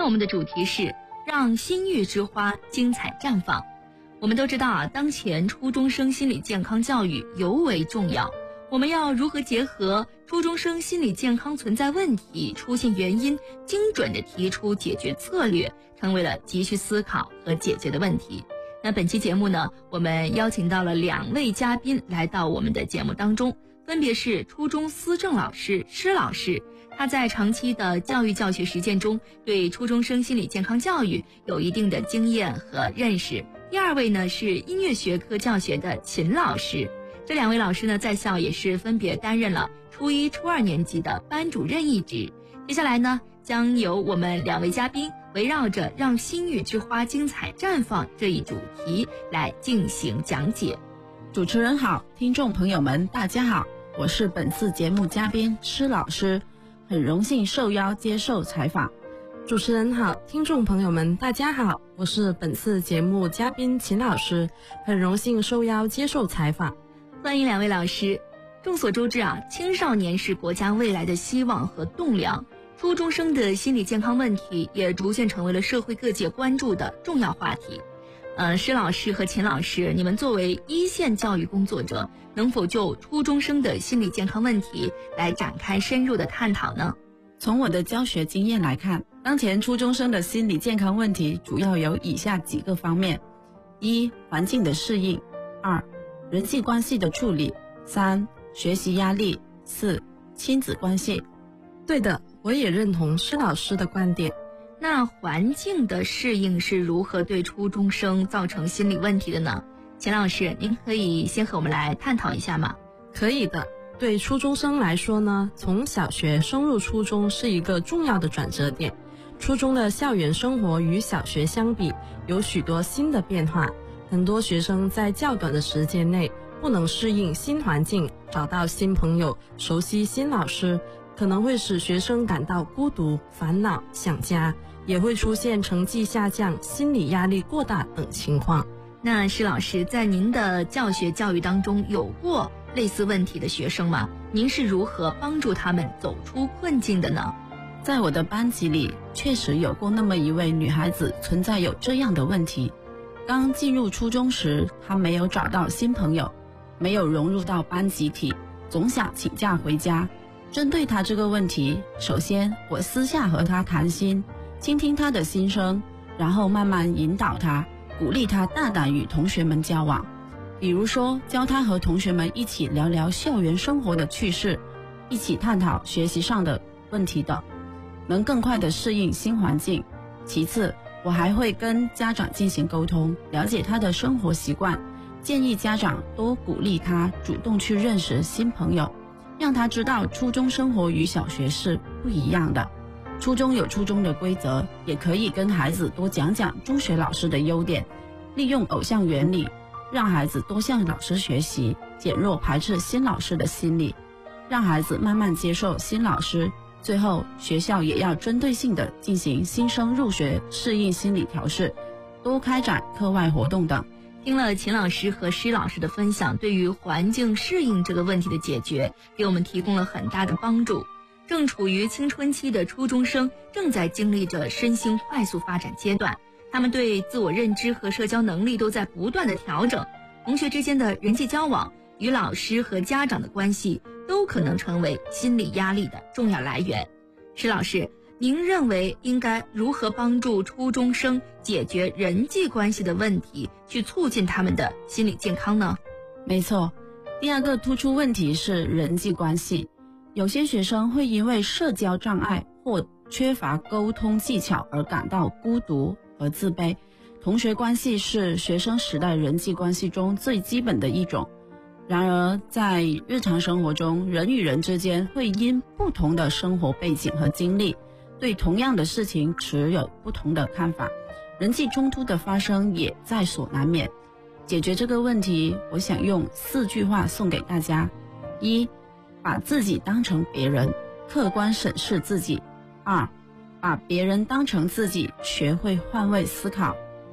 我们的主题是让心育之花精彩绽放。我们都知道啊，当前初中生心理健康教育尤为重要。我们要如何结合初中生心理健康存在问题、出现原因，精准地提出解决策略，成为了急需思考和解决的问题。那本期节目呢，我们邀请到了2位嘉宾来到我们的节目当中，分别是初中思政老师施老师，他在长期的教育教学实践中，对初中生心理健康教育有一定的经验和认识。第2位呢是音乐学科教学的秦老师。这2位老师呢，在校也是分别担任了初1、初2年级的班主任一职。接下来呢，将由我们2位嘉宾围绕着让心育之花精彩绽放这一主题来进行讲解。 主持人好，听众朋友们大家好，我是本次节目嘉宾施老师，很荣幸受邀接受采访。 主持人好，听众朋友们大家好，我是本次节目嘉宾秦老师，很荣幸受邀接受采访。 欢迎2位老师。众所周知啊，青少年是国家未来的希望和栋梁，初中生的心理健康问题也逐渐成为了社会各界关注的重要话题。施老师和秦老师，你们作为一线教育工作者，能否就初中生的心理健康问题来展开深入的探讨呢？ 从我的教学经验来看，当前初中生的心理健康问题主要有以下几个方面： 1. 环境的适应， 2. 人际关系的处理， 3. 学习压力， 4. 亲子关系。 对的，我也认同施老师的观点。 那环境的适应是如何对初中生造成心理问题的呢？秦老师，您可以先和我们来探讨一下吗？ 可以的。对初中生来说呢，从小学升入初中是一个重要的转折点。初中的校园生活与小学相比，有许多新的变化。很多学生在较短的时间内不能适应新环境，找到新朋友，熟悉新老师，可能会使学生感到孤独、烦恼、想家，也会出现成绩下降、心理压力过大等情况。 那施老师，在您的教学教育当中有过类似问题的学生吗？您是如何帮助他们走出困境的呢？ 在我的班级里，确实有过那么一位女孩子存在有这样的问题。刚进入初中时，她没有找到新朋友，没有融入到班集体，总想请假回家。针对她这个问题，首先我私下和她谈心，倾听她的心声，然后慢慢引导她，鼓励她大胆与同学们交往。比如说，教她和同学们一起聊聊校园生活的趣事，一起探讨学习上的问题等，能更快地适应新环境。其次，我还会跟家长进行沟通，了解他的生活习惯，建议家长多鼓励他主动去认识新朋友，让他知道初中生活与小学是不一样的。初中有初中的规则，也可以跟孩子多讲讲中学老师的优点，利用偶像原理，让孩子多向老师学习，减弱排斥新老师的心理，让孩子慢慢接受新老师。最后，学校也要针对性地进行新生入学适应心理调试，多开展课外活动等。 听了秦老师和施老师的分享，对于环境适应这个问题的解决，给我们提供了很大的帮助。正处于青春期的初中生正在经历着身心快速发展阶段，他们对自我认知和社交能力都在不断的调整，同学之间的人际交往与老师和家长的关系都可能成为心理压力的重要来源。施老师，您认为应该如何帮助初中生解决人际关系的问题，去促进他们的心理健康呢？ 没错，第2个突出问题是人际关系。有些学生会因为社交障碍或缺乏沟通技巧而感到孤独和自卑。同学关系是学生时代人际关系中最基本的一种。然而，在日常生活中，人与人之间会因不同的生活背景和经历，对同样的事情持有不同的看法，人际冲突的发生也在所难免。解决这个问题，我想用4句话送给大家： 1. 把自己当成别人，客观审视自己； 2. 把别人当成自己，学会换位思考；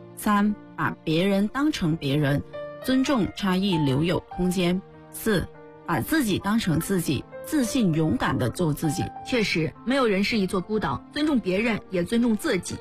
3. 把别人当成别人，尊重差异，留有空间； 4. 把自己当成自己，自信勇敢地做自己。 确实，没有人是一座孤岛，尊重别人也尊重自己。